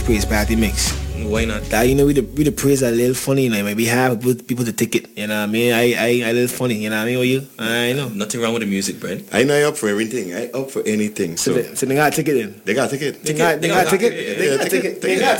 praise party mix. Why not? That, you know, we the praise a little funny, you know, maybe have people to ticket, you know what I mean? I a little funny, you know what I mean? What you? I know. Nothing wrong with the music, Brent. I know you're up for everything. I up for anything. So they got a ticket in. They got a ticket. They got a ticket. They got a ticket.